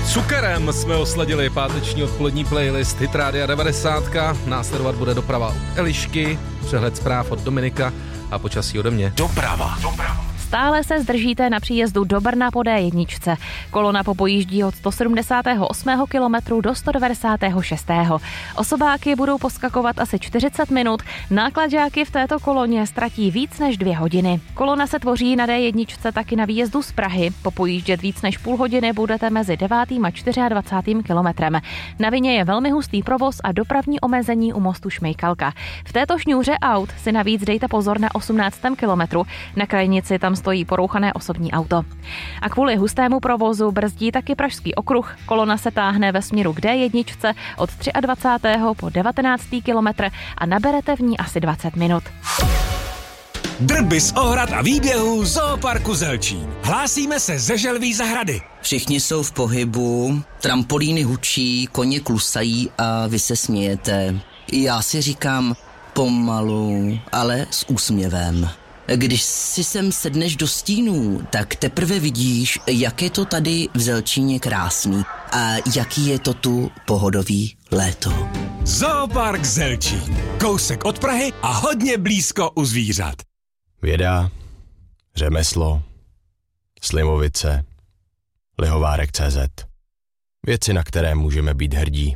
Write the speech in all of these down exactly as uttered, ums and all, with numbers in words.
Cukerem jsme osladili páteční odpolední playlist Hit Rádia devadesát. Následovat bude doprava od Elišky, přehled zpráv od Dominika a počasí ode mě. Doprava. Doprava. Stále se zdržíte na příjezdu do Brna po dé jedna. Kolona popojíždí od sto sedmdesátého osmého kilometru do sto devadesátého šestého Osobáky budou poskakovat asi čtyřicet minut, náklaďáky v této koloně ztratí víc než dvě hodiny. Kolona se tvoří na dé jedna taky na výjezdu z Prahy. Popojíždět víc než půl hodiny budete mezi devátým a dvacátým čtvrtým kilometrem. Na vině je velmi hustý provoz a dopravní omezení u mostu Šmejkalka. V této šňůře aut si navíc dejte pozor na osmnáctém kilometru. Na krajnici tam stojí porouchané osobní auto. A kvůli hustému provozu brzdí taky Pražský okruh. Kolona se táhne ve směru k dé jedna od dvacátého třetího po devatenáctý kilometr a naberete v ní asi dvacet minut. Drby z ohrad a výběhů Zooparku Zelčín. Hlásíme se ze Želví zahrady. Všichni jsou v pohybu, trampolíny hučí, koně klusají a vy se smějete. Já si říkám pomalu, ale s úsměvem. Když si sem sedneš do stínů, tak teprve vidíš, jak je to tady v Zelčíně krásný a jaký je to tu pohodový léto. Zoopark Zelčín. Kousek od Prahy a hodně blízko u zvířat. Věda, řemeslo, Slimovice, Lihovárek tečka cé zet. Věci, na které můžeme být hrdí.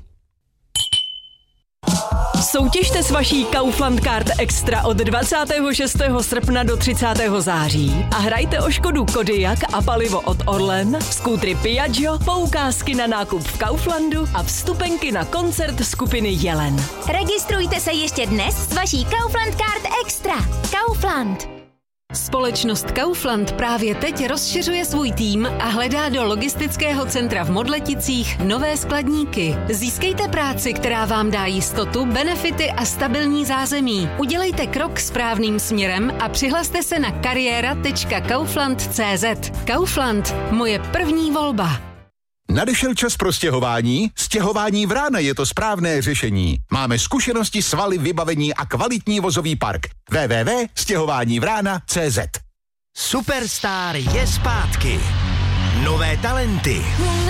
Soutěžte s vaší Kaufland Card Extra od dvacátého šestého srpna do třicátého září a hrajte o Škodu Kodiaq a palivo od Orlen, skútry Piaggio, poukázky na nákup v Kauflandu a vstupenky na koncert skupiny Jelen. Registrujte se ještě dnes s vaší Kaufland Card Extra. Kaufland. Společnost Kaufland právě teď rozšiřuje svůj tým a hledá do logistického centra v Modleticích nové skladníky. Získejte práci, která vám dá jistotu, benefity a stabilní zázemí. Udělejte krok správným směrem a přihlaste se na kariéra tečka kaufland tečka cé zet. Kaufland, moje první volba. Nadešel čas pro stěhování? Stěhování Vrána je to správné řešení. Máme zkušenosti, svaly, vybavení a kvalitní vozový park. w w w tečka stěhování vrána tečka cé zet. Superstar je zpátky. Nové talenty.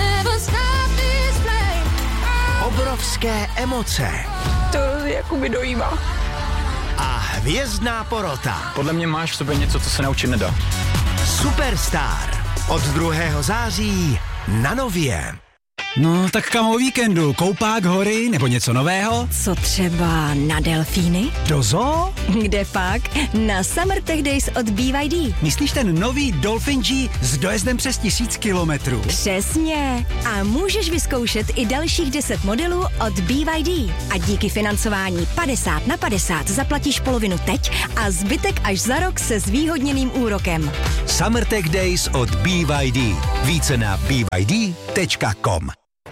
Obrovské emoce. To jako mi dojímá. A hvězdná porota. Podle mě máš v sobě něco, co se naučit nedá. Superstar. Od druhého září na Nově. No, tak kam o víkendu? Koupák, hory nebo něco nového? Co třeba na delfíny? Do zoo? Kde pak? Na Summer Tech Days od B Y D. Myslíš ten nový Dolphin G s dojezdem přes tisíc kilometrů? Přesně. A můžeš vyzkoušet i dalších deset modelů od B Y D. A díky financování padesát na padesát zaplatíš polovinu teď a zbytek až za rok se zvýhodněným úrokem. Summer Tech Days od B Y D. Více na b y d tečka com.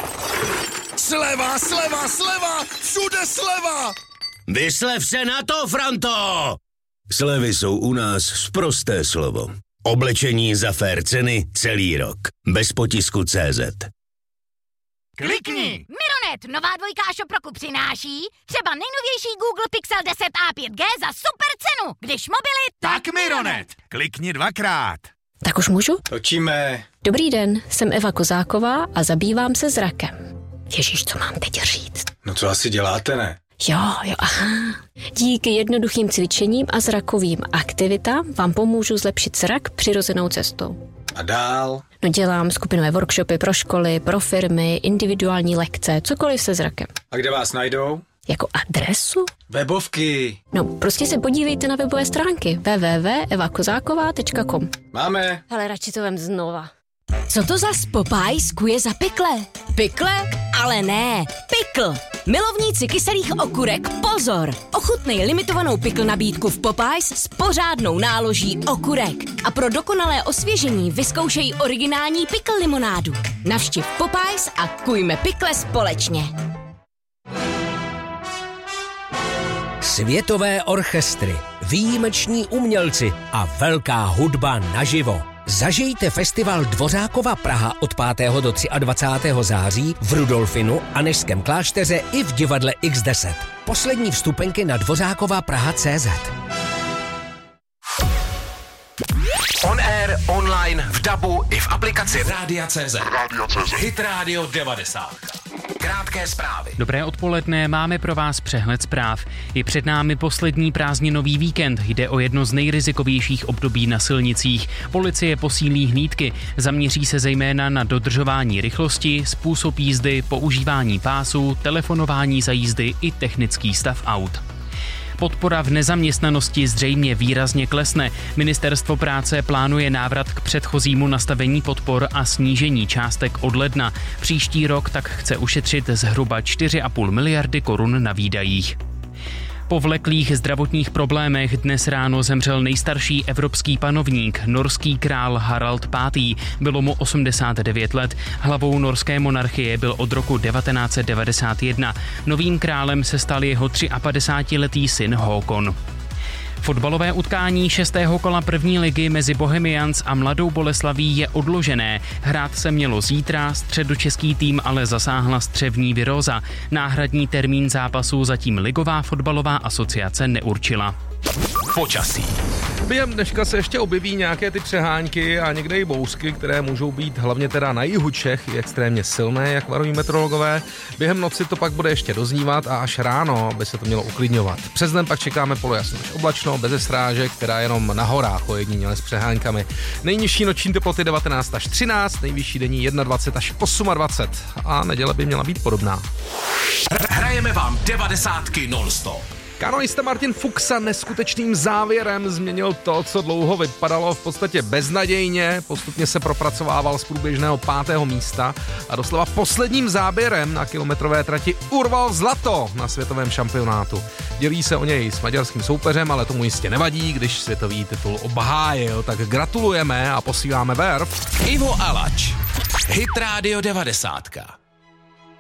Sleva, sleva, sleva, všude sleva! Vyslev se na to, Franto! Slevy jsou u nás sprosté slovo. Oblečení za fér ceny celý rok. Bez potisku tečka cé zet. Klikni! Mironet, nová dvojka Šoproku přináší třeba nejnovější Google Pixel deset a pět G za super cenu. Když mobily, tak, tak Mironet. Klikni dvakrát. Tak už můžu? Točíme. Dobrý den, jsem Eva Kozáková a zabývám se zrakem. Ježíš, co mám teď říct? No co asi děláte, ne? Jo, jo, aha. Díky jednoduchým cvičením a zrakovým aktivitám vám pomůžu zlepšit zrak přirozenou cestou. A dál? No dělám skupinové workshopy pro školy, pro firmy, individuální lekce, cokoliv se zrakem. A kde vás najdou? Jako adresu? Webovky. No, prostě se podívejte na webové stránky w w w tečka eva kozáková tečka com. Máme. Ale radši to vem znova. Co to za Popeyes kuje za pikle? Pikle? Ale ne, pikl. Milovníci kyselých okurek, pozor! Ochutnej limitovanou pikl nabídku v Popeyes s pořádnou náloží okurek. A pro dokonalé osvěžení vyzkoušej originální pikl limonádu. Navštiv Popeyes a kujme pikle společně. Světové orchestry, výjimeční umělci a velká hudba naživo. Zažijte festival Dvořákova Praha od pátého do dvacátého třetího září v Rudolfinu, Anežském klášteře i v divadle iks deset. Poslední vstupenky na dvořákova praha tečka cé zet. On Air online, v dabu i v aplikaci Rádia tečka cé zet. Hit Radio devadesát. Krátké zprávy. Dobré odpoledne, máme pro vás přehled zpráv. Je před námi poslední prázdninový víkend, jde o jedno z nejrizikovějších období na silnicích. Policie posílí hlídky, zaměří se zejména na dodržování rychlosti, způsob jízdy, používání pásů, telefonování za jízdy i technický stav aut. Podpora v nezaměstnanosti zřejmě výrazně klesne. Ministerstvo práce plánuje návrat k předchozímu nastavení podpor a snížení částek od ledna. Příští rok tak chce ušetřit zhruba čtyři a půl miliardy korun na výdajích. Po vleklých zdravotních problémech dnes ráno zemřel nejstarší evropský panovník, norský král Harald pátý. Bylo mu osmdesát devět let. Hlavou norské monarchie byl od roku devatenáct set devadesát jedna. Novým králem se stal jeho padesátitříletý syn Håkon. Fotbalové utkání šestého kola první ligy mezi Bohemians a Mladou Boleslaví je odložené. Hrát se mělo zítra, středočeský tým ale zasáhla střevní viróza. Náhradní termín zápasu zatím Ligová fotbalová asociace neurčila. Počasí. Během dneška se ještě objeví nějaké ty přehánky a někde i bouřky, které můžou být hlavně teda na jihu Čech i extrémně silné, jak varují meteorologové. Během noci to pak bude ještě doznívat a až ráno by se to mělo uklidňovat. Přes den pak čekáme polojasno až oblačno, bez srážek, která jenom na horách ojediněle s přehánkami. Nejnižší noční teploty devatenáct až třináct, nejvyšší denní dvacet jedna až dvacet osm a neděle by měla být podobná. Hrajeme vám devadesátky non-stop. Kanoista Martin Fuxa neskutečným závěrem změnil to, co dlouho vypadalo v podstatě beznadějně, postupně se propracovával z průběžného pátého místa a doslova posledním záběrem na kilometrové trati urval zlato na světovém šampionátu. Dělí se o něj s maďarským soupeřem, ale tomu jistě nevadí, když světový titul obhájil, tak gratulujeme a posíláme verv. Ivo Alač, Hit Radio devadesát.